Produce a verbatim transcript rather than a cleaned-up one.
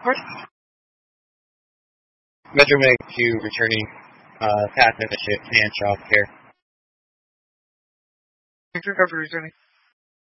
course. Measurement to returning uh, path initiative hand shop here. Thanks for returning.